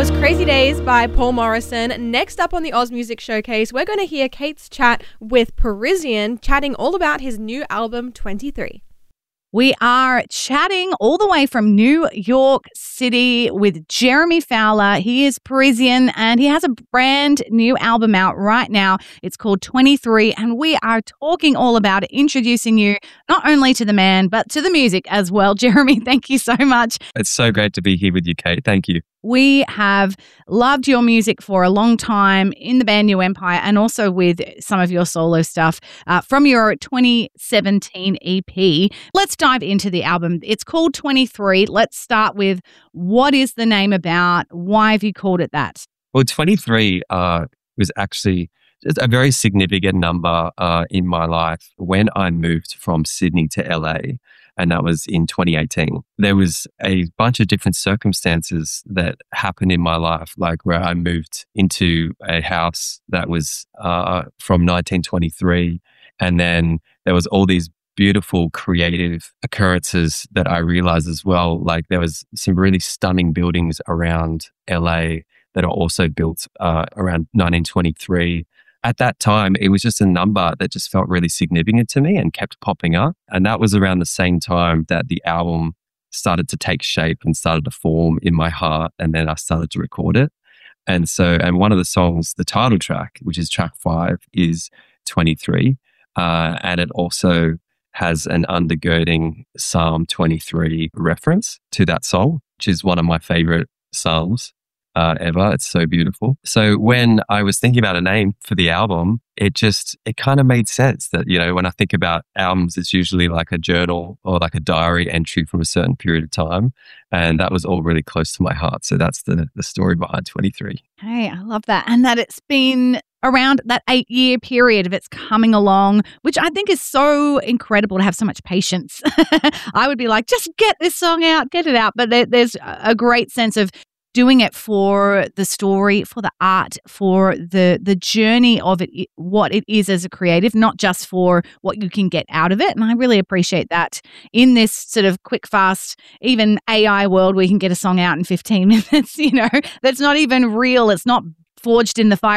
was Crazy Days by Paul Morrison. Next up on the Oz Music Showcase, we're going to hear Kate's chat with Parisian, chatting all about his new album, 23. We are chatting all the way from New York City with Jeremy Fowler. He is Parisian and he has a brand new album out right now. It's called 23, and we are talking all about it, introducing you not only to the man, but to the music as well. Jeremy, thank you so much. It's so great to be here with you, Kate. Thank you. We have loved your music for a long time in the band New Empire and also with some of your solo stuff from your 2017 EP. Let's dive into the album. It's called 23. Let's start with, what is the name about? Why have you called it that? Well, 23 was actually just a very significant number in my life when I moved from Sydney to LA. And that was in 2018. There was a bunch of different circumstances that happened in my life, like where I moved into a house that was from 1923. And then there was all these beautiful creative occurrences that I realized as well. Like there was some really stunning buildings around LA that are also built around 1923. At that time, it was just a number that just felt really significant to me and kept popping up. And that was around the same time that the album started to take shape and started to form in my heart. And then I started to record it. And one of the songs, the title track, which is track 5, is 23. And it also has an undergirding Psalm 23 reference to that song, which is one of my favorite psalms ever. It's so beautiful. So when I was thinking about a name for the album, it kind of made sense that, you know, when I think about albums, it's usually like a journal or like a diary entry from a certain period of time. And that was all really close to my heart. So that's the story behind 23. Hey, I love that. And that it's been around that 8-year period of it's coming along, which I think is so incredible to have so much patience. I would be like, just get this song out, get it out. But there's a great sense of doing it for the story, for the art, for the journey of it, what it is as a creative, not just for what you can get out of it. And I really appreciate that in this sort of quick, fast, even AI world where you can get a song out in 15 minutes, you know, that's not even real. It's not forged in the fire